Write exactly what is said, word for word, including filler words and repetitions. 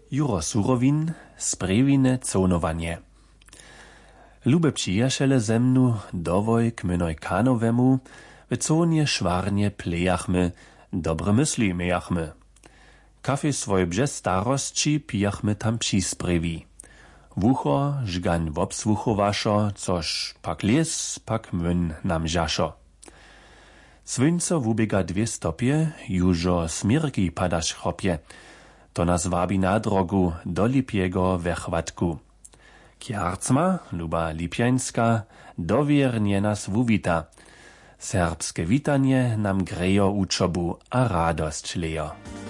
Juro Surowin, sprewine conowanie. Lube przyjaciele ze mnu, dowoj k mynoj kanowemu, w conie szwarnie plejachmy, dobre mysli mejachmy. Kafe swoje bże starostci pijachmy tam přisprewi. Wucho żgan wobsłuchowašo, což pak les, pak myn nam žašo. Słońce wubiega dwie stopie, jużo smirki padaš chopie. To nas wabi na drogu do lipiego wechwatku. Kjarcma, luba lipiańska, dowiernie nas wuwita. Serbskie witanie nam grejo uczobu a radość lejo.